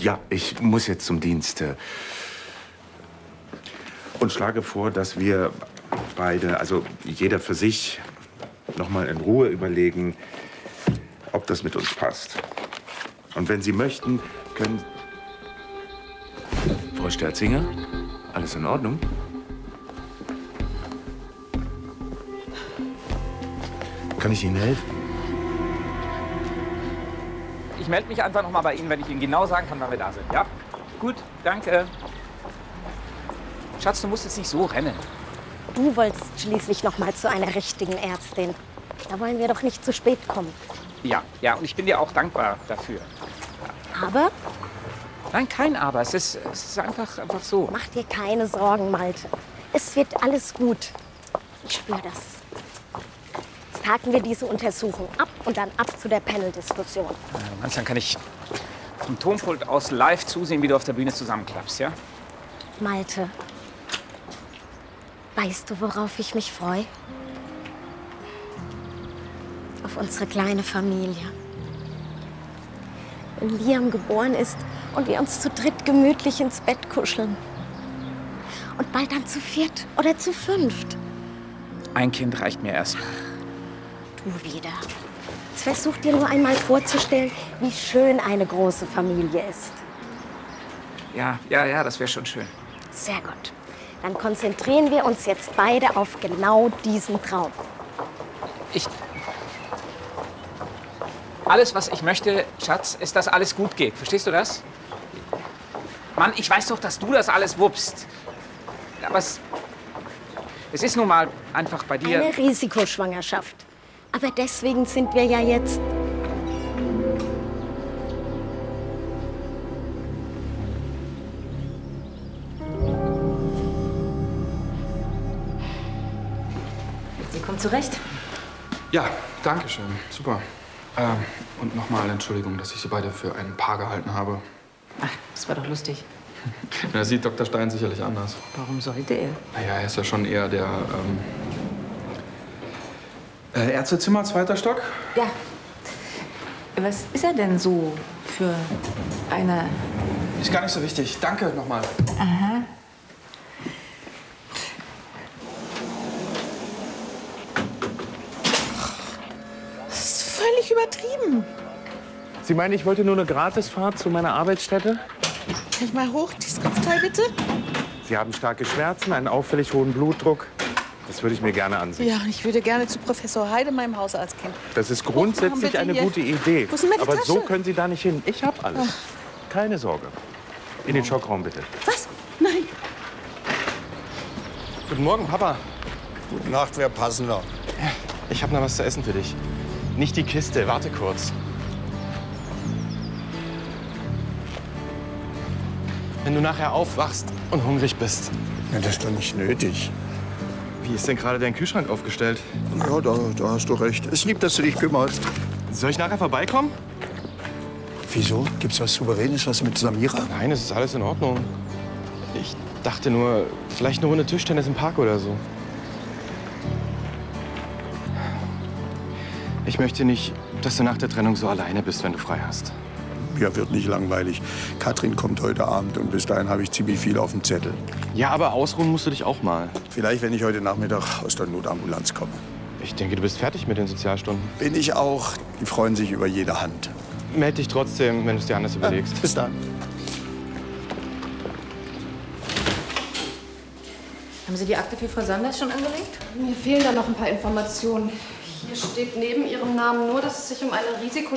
Ja, ich muss jetzt zum Dienst. Und schlage vor, dass wir beide, also jeder für sich, noch mal in Ruhe überlegen, ob das mit uns passt. Und wenn Sie möchten, können... Frau Sterzinger, alles in Ordnung? Kann ich Ihnen helfen? Ich melde mich einfach noch mal bei Ihnen, wenn ich Ihnen genau sagen kann, wann wir da sind. Ja? Gut, danke. Schatz, du musst jetzt nicht so rennen. Du wolltest schließlich noch mal zu einer richtigen Ärztin. Da wollen wir doch nicht zu spät kommen. Ja, und ich bin dir auch dankbar dafür. Aber? Nein, kein Aber. Es ist einfach so. Mach dir keine Sorgen, Malte. Es wird alles gut. Ich spüre das. Jetzt haken wir diese Untersuchung ab und dann ab zu der Panel-Diskussion. Dann kann ich vom Tonpult aus live zusehen, wie du auf der Bühne zusammenklappst, ja? Malte, weißt du, worauf ich mich freue? Auf unsere kleine Familie. Wenn Liam geboren ist und wir uns zu dritt gemütlich ins Bett kuscheln. Und bald dann zu viert oder zu fünft. Ein Kind reicht mir erst. Du wieder. Jetzt versuch dir nur einmal vorzustellen, wie schön eine große Familie ist. Ja, das wäre schon schön. Sehr gut. Dann konzentrieren wir uns jetzt beide auf genau diesen Traum. Alles, was ich möchte, Schatz, ist, dass alles gut geht. Verstehst du das? Mann, ich weiß doch, dass du das alles wuppst. Aber es ist nun mal einfach bei dir... Eine Risikoschwangerschaft. Aber deswegen sind wir ja jetzt... Sie kommt zurecht. Ja, danke schön. Super. Und nochmal Entschuldigung, dass ich Sie beide für ein Paar gehalten habe. Ach, das war doch lustig. Das sieht Dr. Stein sicherlich anders. Warum sollte er? Naja, er ist ja schon eher der Ärztezimmer, 2. Stock. Ja. Was ist er denn so für eine... Ist gar nicht so wichtig. Danke nochmal. Aha. Das ist völlig übertrieben. Sie meinen, ich wollte nur eine Gratisfahrt zu meiner Arbeitsstätte? Kann ich mal hoch, dieses Kopfteil bitte? Sie haben starke Schmerzen, einen auffällig hohen Blutdruck. Das würde ich mir gerne ansehen. Ja, ich würde gerne zu Professor Heide, meinem Hausarztkind. Das ist grundsätzlich bitte eine hier. gute Idee. Wo ist denn meine Aber so Tasche? können Sie da nicht hin. Ich habe alles. Keine Sorge. In den Schockraum bitte. Was? Nein. Guten Morgen, Papa. Gute Nacht wäre passender. Ich habe noch was zu essen für dich. Nicht die Kiste, warte kurz. Wenn du nachher aufwachst und hungrig bist. Ja, das ist doch nicht nötig. Wie ist denn gerade dein Kühlschrank aufgestellt? Ja, da hast du recht. Es ist lieb, dass du dich kümmerst. Soll ich nachher vorbeikommen? Wieso? Gibt's was Souveränes, was mit Samira? Nein, es ist alles in Ordnung. Ich dachte nur, vielleicht eine Runde Tischtennis im Park oder so. Ich möchte nicht, dass du nach der Trennung so alleine bist, wenn du frei hast. Ja, wird nicht langweilig. Katrin kommt heute Abend und bis dahin habe ich ziemlich viel auf dem Zettel. Ja, aber ausruhen musst du dich auch mal. Vielleicht, wenn ich heute Nachmittag aus der Notambulanz komme. Ich denke, du bist fertig mit den Sozialstunden. Bin ich auch. Die freuen sich über jede Hand. Meld dich trotzdem, wenn du es dir anders überlegst. Bis dann. Haben Sie die Akte für Frau Sanders schon angelegt? Mir fehlen da noch ein paar Informationen. Hier steht neben Ihrem Namen nur, dass es sich um eine